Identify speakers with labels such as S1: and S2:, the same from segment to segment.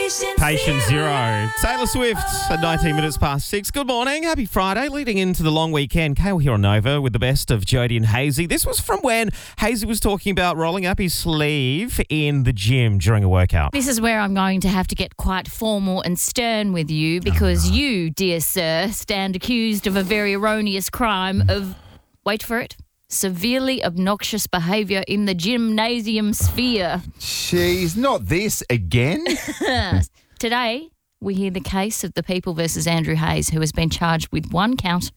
S1: Patient Zero. Taylor Swift at 19 minutes past 6. Good morning. Happy Friday. Leading into the long weekend. Kale here on Nova with the best of Jody and Hazy. This was from when Hazy was talking about rolling up his sleeve in the gym during a workout.
S2: This is where I'm going to have to get quite formal and stern with you because you, dear sir, stand accused of a very erroneous crime of, wait for it, severely obnoxious behaviour in the gymnasium sphere.
S3: Jeez, not this again?
S2: Today, we hear the case of the People versus Andrew Hayes, who has been charged with one count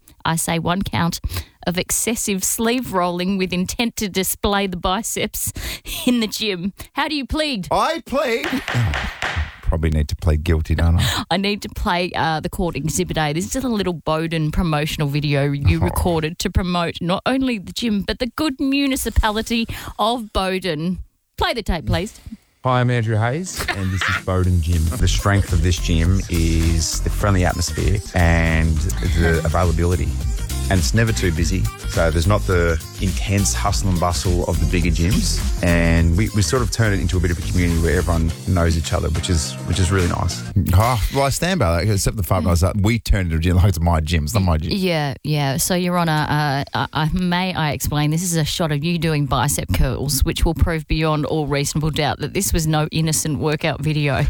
S2: of excessive sleeve rolling with intent to display the biceps in the gym. How do you plead?
S3: I plead. Probably need to plead guilty, don't I?
S2: I need to play the court exhibit A. This is a little Bowden promotional video you recorded to promote not only the gym, but the good municipality of Bowden. Play the tape, please.
S4: Hi, I'm Andrew Hayes, and this is Bowden Gym. The strength of this gym is the friendly atmosphere and the availability. And it's never too busy, so there's not the intense hustle and bustle of the bigger gyms. And we sort of turn it into a bit of a community where everyone knows each other, which is really nice.
S3: Oh, well, I stand by that, except the fact that we turned it into a gym like it's my gym. It's not my gym.
S2: Yeah. So you're on may I explain, this is a shot of you doing bicep curls, which will prove beyond all reasonable doubt that this was no innocent workout video.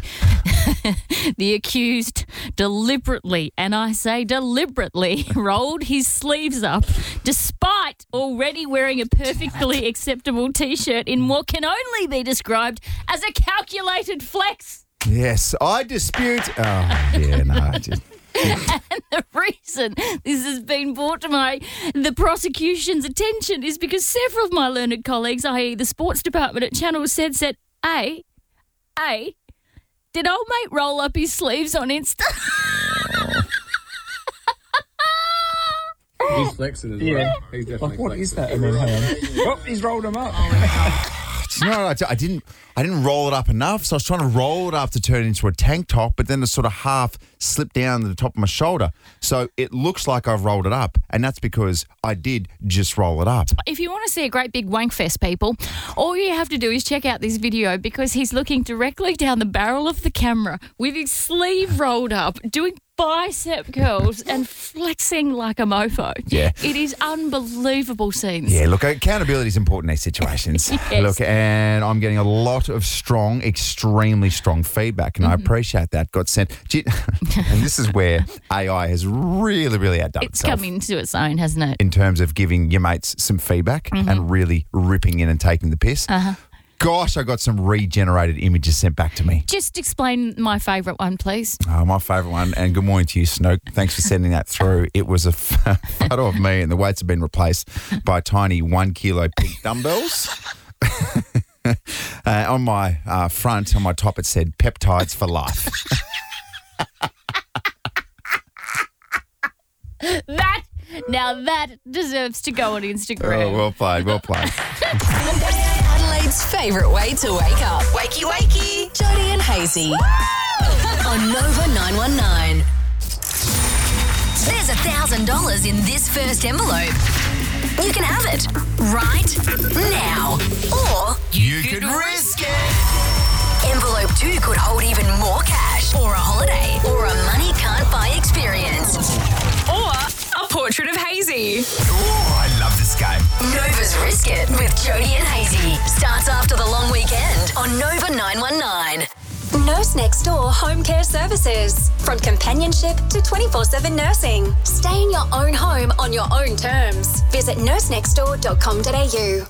S2: The accused deliberately, and I say deliberately, rolled his sleeves up despite already wearing a perfectly acceptable T-shirt in what can only be described as a calculated flex.
S3: Yes, I dispute. Oh, yeah, no.
S2: And the reason this has been brought to the prosecution's attention is because several of my learned colleagues, i.e. the sports department at Channel said, A, did old mate roll up his sleeves on Insta?
S5: He's flexing as well. Yeah. He's definitely
S6: what
S5: flexing.
S6: is that? And then hang on. Oh, he's rolled them up.
S3: Do you know what? I didn't roll it up enough, so I was trying to roll it up to turn it into a tank top, but then it sort of half slipped down to the top of my shoulder. So it looks like I've rolled it up, and that's because I did just roll it up.
S2: If you want to see a great big wank fest, people, all you have to do is check out this video because he's looking directly down the barrel of the camera with his sleeve rolled up, doing bicep curls and flexing like a mofo.
S3: Yeah.
S2: It is unbelievable scenes.
S3: Yeah, look, accountability is important in these situations.
S2: Yes.
S3: Look, and I'm getting a lot of strong, extremely strong feedback, and I appreciate that. Got sent. And this is where AI has really, really outdone
S2: It's
S3: itself.
S2: come into its own, hasn't it?
S3: In terms of giving your mates some feedback and really ripping in and taking the piss. Gosh, I got some regenerated images sent back to me.
S2: Just explain my favourite one, please.
S3: Oh, my favourite one, and good morning to you, Snoke. Thanks for sending that through. It was a photo of me, and the weights have been replaced by tiny 1 kilo pink dumbbells. On my front, on my top, it said peptides for life.
S2: That deserves to go on Instagram.
S3: Oh, well played, well played.
S7: Adelaide's favourite way to wake up. Wakey, wakey. Jody and Hazy. On Nova 919. There's $1,000 in this first envelope. You can have it right now. Or
S3: You could risk it.
S7: envelope 2 could hold even more cash, or a holiday, or a money can't buy experience. Or a portrait of Hazy.
S3: Oh, I love this game.
S7: Nova's Risk It with Jody and Hazy starts after the long weekend on Nova 919.
S8: Nurse Next Door Home Care Services. From companionship to 24/7 nursing. Stay in your own home on your own terms. Visit nursenextdoor.com.au.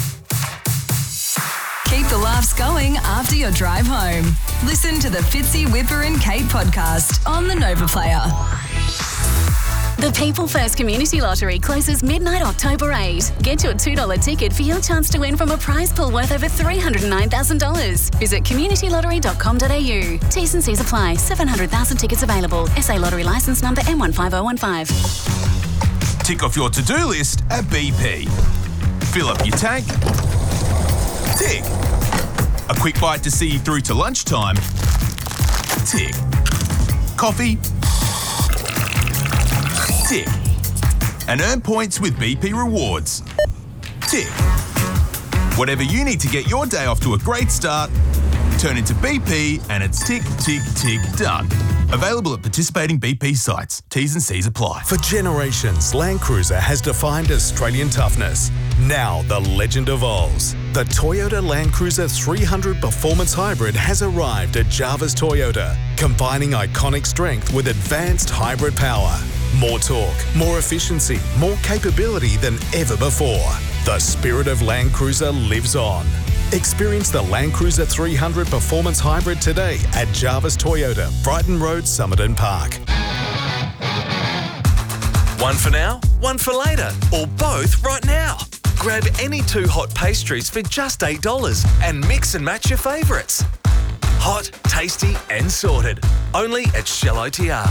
S7: Keep the laughs going after your drive home. Listen to the Fitzy, Whipper and Kate podcast on the Nova Player.
S8: The People First Community Lottery closes midnight October 8. Get your $2 ticket for your chance to win from a prize pool worth over $309,000. Visit communitylottery.com.au. T's and C's apply. 700,000 tickets available. SA Lottery licence number M15015.
S9: Tick off your to-do list at BP. Fill up your tank. Tick. A quick bite to see you through to lunchtime. Tick. Coffee. Tick. And earn points with BP Rewards. Tick. Whatever you need to get your day off to a great start, turn into BP and it's tick, tick, tick, done. Available at participating BP sites. T's and C's apply.
S10: For generations, Land Cruiser has defined Australian toughness. Now the legend evolves. The Toyota Land Cruiser 300 Performance Hybrid has arrived at Jarvis Toyota, combining iconic strength with advanced hybrid power. More torque, more efficiency, more capability than ever before. The spirit of Land Cruiser lives on. Experience the Land Cruiser 300 Performance Hybrid today at Jarvis Toyota, Brighton Road, Somerton Park.
S11: One for now, one for later, or both right now. Grab any 2 hot pastries for just $8 and mix and match your favourites. Hot, tasty and sorted. Only at Shell OTR.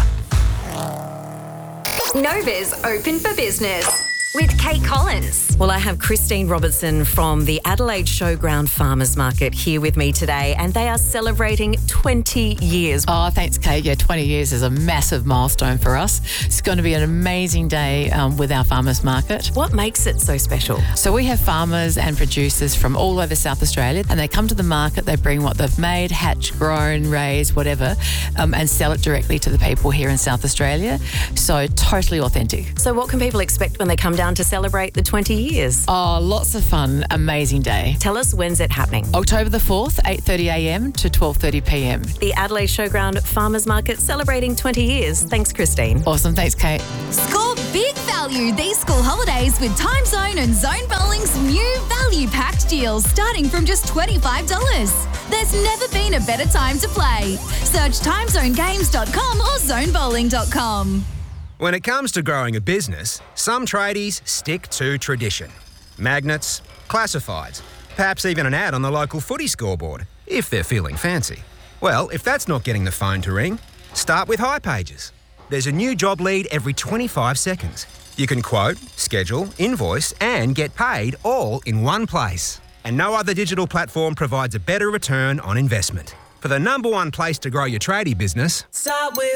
S7: Nova's open for business with Kate Collins.
S12: Well, I have Christine Robertson from the Adelaide Showground Farmers Market here with me today, and they are celebrating 20 years.
S13: Oh, thanks, Kate. Yeah, 20 years is a massive milestone for us. It's going to be an amazing day with our farmers market.
S12: What makes it so special?
S13: So we have farmers and producers from all over South Australia, and they come to the market, they bring what they've made, hatched, grown, raised, whatever, and sell it directly to the people here in South Australia. So totally authentic.
S12: So what can people expect when they come down to celebrate the 20 years?
S13: Oh, lots of fun. Amazing day.
S12: Tell us, when's it happening?
S13: October the 4th, 8:30am to 12:30pm.
S12: The Adelaide Showground Farmers Market celebrating 20 years. Thanks, Christine.
S13: Awesome. Thanks, Kate.
S14: Score big value these school holidays with Time Zone and Zone Bowling's new value packed deals starting from just $25. There's never been a better time to play. Search timezonegames.com or zonebowling.com.
S15: When it comes to growing a business, some tradies stick to tradition. Magnets, classifieds, perhaps even an ad on the local footy scoreboard, if they're feeling fancy. Well, if that's not getting the phone to ring, start with hipages. There's a new job lead every 25 seconds. You can quote, schedule, invoice, and get paid all in one place. And no other digital platform provides a better return on investment. For the number one place to grow your tradie business,
S16: start with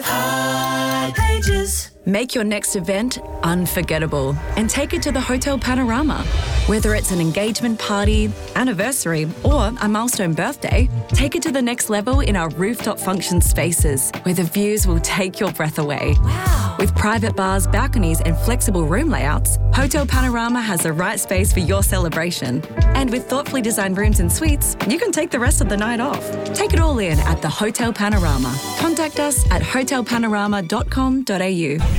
S16: hipages. Make your next event unforgettable and take it to the Hotel Panorama. Whether it's an engagement party, anniversary, or a milestone birthday, take it to the next level in our rooftop function spaces, where the views will take your breath away. Wow. With private bars, balconies, and flexible room layouts, Hotel Panorama has the right space for your celebration. And with thoughtfully designed rooms and suites, you can take the rest of the night off. Take it all in at the Hotel Panorama. Contact us at hotelpanorama.com.au.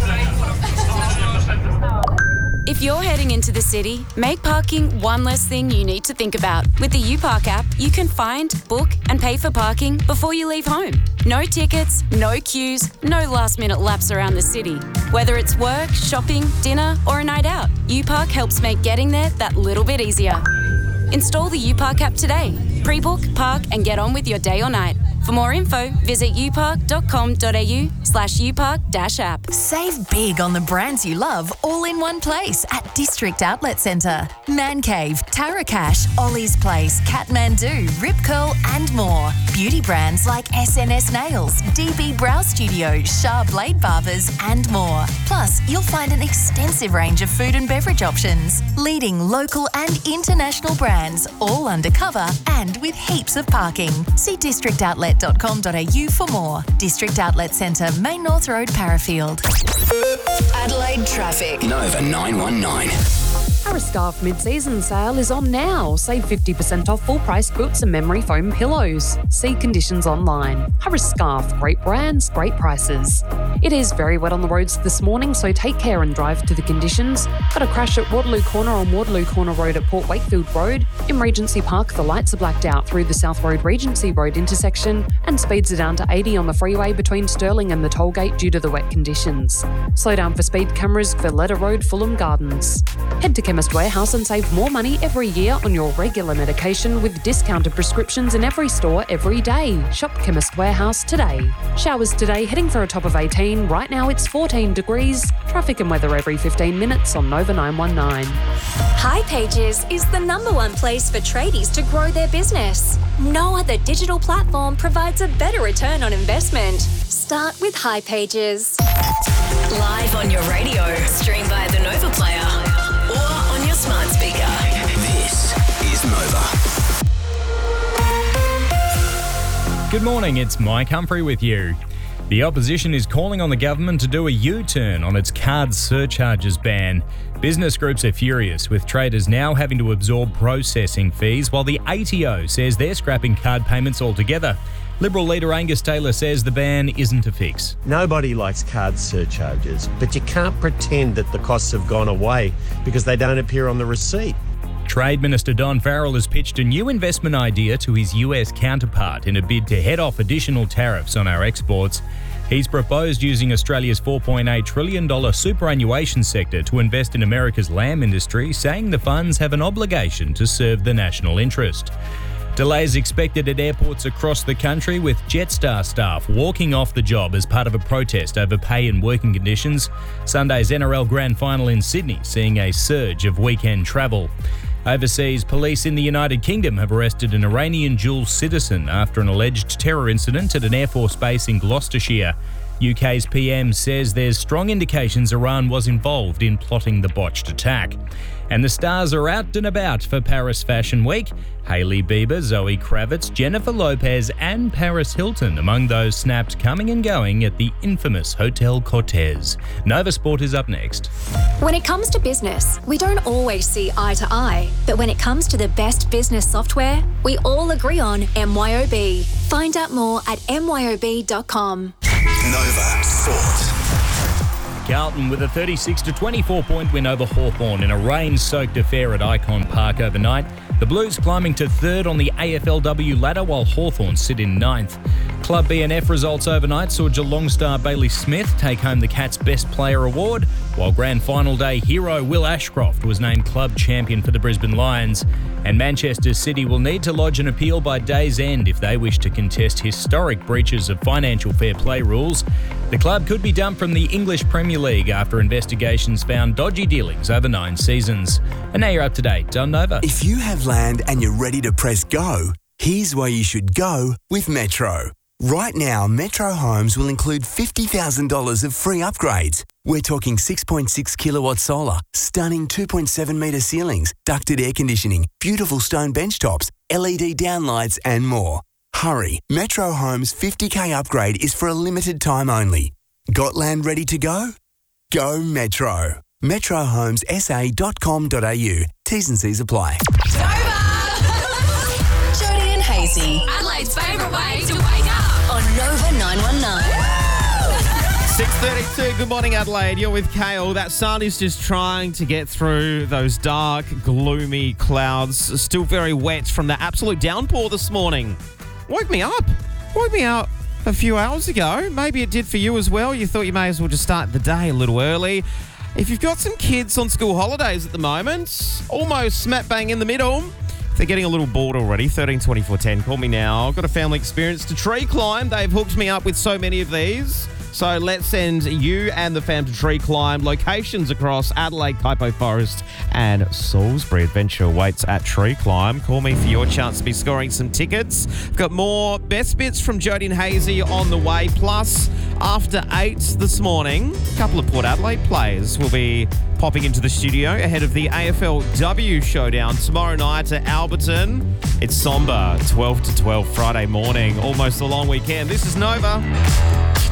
S8: If you're heading into the city, make parking one less thing you need to think about. With the UPark app, you can find, book and pay for parking before you leave home. No tickets, no queues, no last-minute laps around the city. Whether it's work, shopping, dinner or a night out, UPark helps make getting there that little bit easier. Install the UPark app today. Pre-book, park and get on with your day or night. For more info, visit upark.com.au/upark-app.
S7: Save big on the brands you love all in one place at District Outlet Centre. Man Cave, Tarakash, Ollie's Place, Kathmandu, Rip Curl and more. Beauty brands like SNS Nails, DB Brow Studio, Shah Blade Barbers and more. Plus, you'll find an extensive range of food and beverage options. Leading local and international brands, all undercover and with heaps of parking. See districtoutlet.com.au for more. District Outlet Centre, Main North Road, Parafield. Adelaide traffic.
S17: Nova 919.
S18: Harris Scarf mid-season sale is on now. Save 50% off full-price quilts and memory foam pillows. See conditions online. Harris Scarf, great brands, great prices. It is very wet on the roads this morning, so take care and drive to the conditions. Got a crash at Waterloo Corner on Waterloo Corner Road at Port Wakefield Road. In Regency Park, the lights are blacked out through the South Road Regency Road intersection, and speeds are down to 80 on the freeway between Stirling and the tollgate due to the wet conditions. Slow down for speed cameras for Letter Road, Fulham Gardens. Head to Chemist Warehouse and save more money every year on your regular medication with discounted prescriptions in every store every day. Shop Chemist Warehouse today. Showers today, heading for a top of 18. Right now it's 14 degrees. Traffic and weather every 15 minutes on Nova 919.
S19: hipages is the number one place for tradies to grow their business. No other digital platform provides a better return on investment. Start with hipages.
S7: Live on your radio, stream via the Nova Player or on your smart speaker.
S17: This is Nova. Good morning, it's Mike Humphrey with you. The opposition is calling on the government to do a U-turn on its card surcharges ban. Business groups are furious, with traders now having to absorb processing fees, while the ATO says they're scrapping card payments altogether. Liberal leader Angus Taylor says the ban isn't a fix.
S20: Nobody likes card surcharges, but you can't pretend that the costs have gone away because they don't appear on the receipt.
S17: Trade Minister Don Farrell has pitched a new investment idea to his US counterpart in a bid to head off additional tariffs on our exports. He's proposed using Australia's $4.8 trillion superannuation sector to invest in America's lamb industry, saying the funds have an obligation to serve the national interest. Delays expected at airports across the country, with Jetstar staff walking off the job as part of a protest over pay and working conditions. Sunday's NRL Grand Final in Sydney seeing a surge of weekend travel. Overseas, police in the United Kingdom have arrested an Iranian dual citizen after an alleged terror incident at an Air Force base in Gloucestershire. UK's PM says there's strong indications Iran was involved in plotting the botched attack. And the stars are out and about for Paris Fashion Week. Hailey Bieber, Zoe Kravitz, Jennifer Lopez and Paris Hilton among those snapped coming and going at the infamous Hotel Cortez. Nova Sport is up next.
S19: When it comes to business, we don't always see eye to eye. But when it comes to the best business software, we all agree on MYOB. Find out more at myob.com.
S11: Nova Sport.
S17: Carlton with a 36-24 point win over Hawthorn in a rain-soaked affair at Icon Park overnight. The Blues climbing to third on the AFLW ladder while Hawthorn sit in ninth. Club BNF results overnight saw Geelong star Bailey Smith take home the Cats' Best Player award, while Grand Final Day hero Will Ashcroft was named club champion for the Brisbane Lions. And Manchester City will need to lodge an appeal by day's end if they wish to contest historic breaches of financial fair play rules. The club could be dumped from the English Premier League after investigations found dodgy dealings over 9 seasons. And now you're up to date on Nova.
S21: If you have land and you're ready to press go, here's where you should go with Metro. Right now, Metro Homes will include $50,000 of free upgrades. We're talking 6.6 kilowatt solar, stunning 2.7 metre ceilings, ducted air conditioning, beautiful stone bench tops, LED downlights and more. Hurry, Metro Homes' 50k upgrade is for a limited time only. Got land ready to go? Go Metro. metrohomessa.com.au. T's and C's apply.
S7: Jody and Hazy.
S14: Adelaide's favourite way to wake up.
S7: On Nova 919.
S1: 6:32. Good morning, Adelaide. You're with Kale. That sun is just trying to get through those dark, gloomy clouds. Still very wet from the absolute downpour this morning. Woke me up a few hours ago. Maybe it did for you as well. You thought you may as well just start the day a little early. If you've got some kids on school holidays at the moment, almost smack bang in the middle. If they're getting a little bored already, 13 24 10. Call me now. I've got a family experience to tree climb. They've hooked me up with so many of these. So let's send you and the fam to tree climb. Locations across Adelaide, Kaipo Forest and Salisbury. Adventure awaits at Tree Climb. Call me for your chance to be scoring some tickets. I've got more best bits from Jody and Hazy on the way. Plus, after 8 this morning, a couple of Port Adelaide players will be popping into the studio ahead of the AFLW showdown tomorrow night at Alberton. It's somber, 12 to 12 Friday morning. Almost a long weekend. This is Nova.